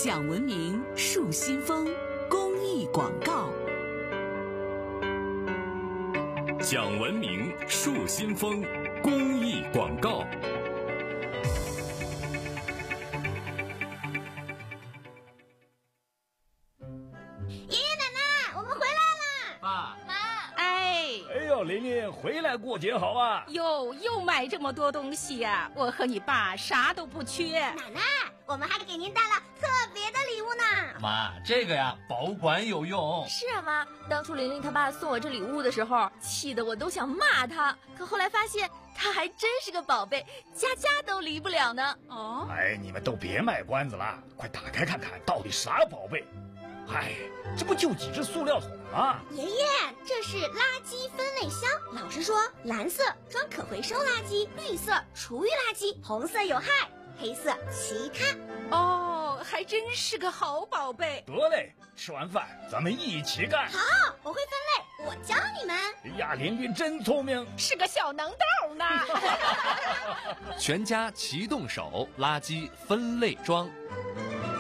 讲文明树新风公益广告。 讲文明树新风公益广告。 爷爷奶奶，我们回来啦！ 爸妈， 哎呦，琳琳回来过节好啊！ 又买这么多东西呀，我和你爸啥都不缺。 奶奶，我们还给您带了特别的礼物呢。 妈，这个呀保管有用。 是啊妈，当初玲玲她爸送我这礼物的时候，气得我都想骂他，可后来发现他还真是个宝贝，家家都离不了呢。 哦， 哎，你们都别卖关子了，快打开看看到底啥宝贝。嗨，这不就几只塑料桶吗？ 爷爷，这是垃圾分类箱。老师说，蓝色装可回收垃圾，绿色厨余垃圾，红色有害，黑色其他。 哦，还真是个好宝贝。 得嘞，吃完饭咱们一起干。 好，我会分类，我教你们。 哎呀，琳琳真聪明， 是个小能豆呢。 全家齐动手，垃圾分类装。